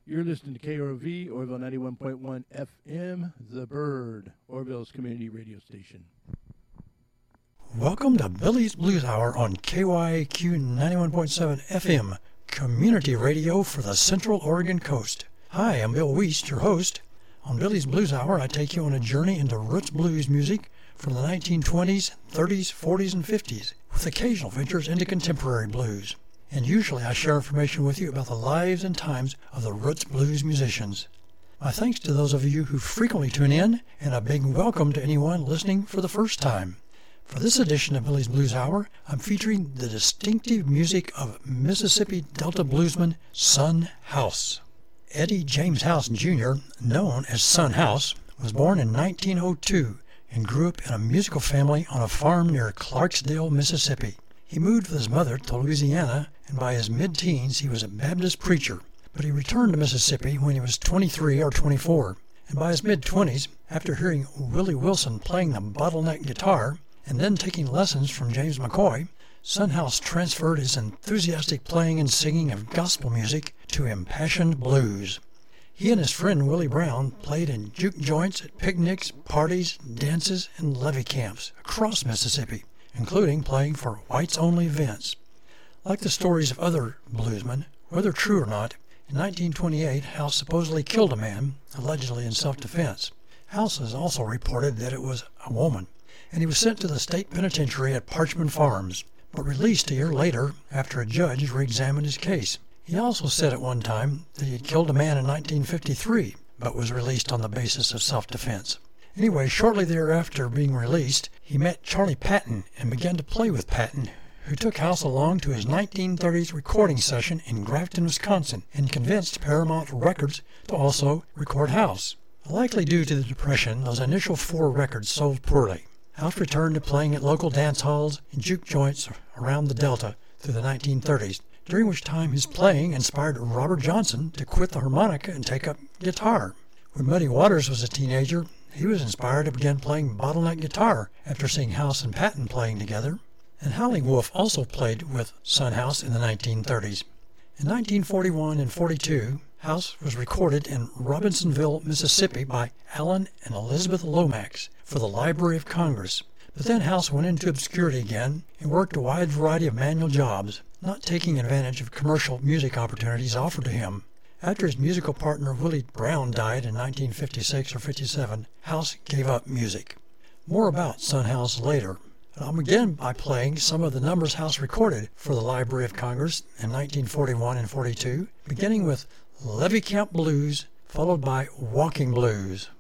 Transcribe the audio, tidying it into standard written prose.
You're listening to KROV, Orville 91.1 FM, The Bird, Orville's community radio station. Welcome to Billy's Blues Hour on KYAQ 91.7 FM, community radio for the Central Oregon coast. Hi, I'm Bill Wiest, your host. On Billy's Blues Hour, I take you on a journey into roots blues music from the 1920s, 30s, 40s, and 50s, with occasional ventures into contemporary blues. And usually I share information with you about the lives and times of the roots blues musicians. My thanks to those of you who frequently tune in, and a big welcome to anyone listening for the first time. For this edition of Billy's Blues Hour, I'm featuring the distinctive music of Mississippi Delta bluesman Son House. Eddie James House Jr., known as Son House, was born in 1902 and grew up in a musical family on a farm near Clarksdale, Mississippi. He moved with his mother to Louisiana, and by his mid-teens he was a Baptist preacher, but he returned to Mississippi when he was 23 or 24. And by his mid-20s, after hearing Willie Wilson playing the bottleneck guitar, and then taking lessons from James McCoy, Son House transferred his enthusiastic playing and singing of gospel music to impassioned blues. He and his friend Willie Brown played in juke joints at picnics, parties, dances, and levee camps across Mississippi, including playing for whites-only events. Like the stories of other bluesmen, whether true or not, in 1928 House supposedly killed a man, allegedly in self-defense. House has also reported that it was a woman, and he was sent to the state penitentiary at Parchman Farms, but released a year later after a judge re-examined his case. He also said at one time that he had killed a man in 1953, but was released on the basis of self-defense. Anyway, shortly thereafter being released, he met Charlie Patton and began to play with Patton, who took House along to his 1930s recording session in Grafton, Wisconsin, and convinced Paramount Records to also record House. Likely due to the Depression, those initial 4 records sold poorly. House returned to playing at local dance halls and juke joints around the Delta through the 1930s, during which time his playing inspired Robert Johnson to quit the harmonica and take up guitar. When Muddy Waters was a teenager, he was inspired to begin playing bottleneck guitar after seeing House and Patton playing together. And Howling Wolf also played with Son House in the 1930s. In 1941 and 42, House was recorded in Robinsonville, Mississippi by Alan and Elizabeth Lomax for the Library of Congress. But then House went into obscurity again and worked a wide variety of manual jobs, not taking advantage of commercial music opportunities offered to him. After his musical partner Willie Brown died in 1956 or 57, House gave up music. More about Son House later. I'll begin by playing some of the numbers House recorded for the Library of Congress in 1941 and 42, beginning with Levee Camp Blues, followed by Walking Blues.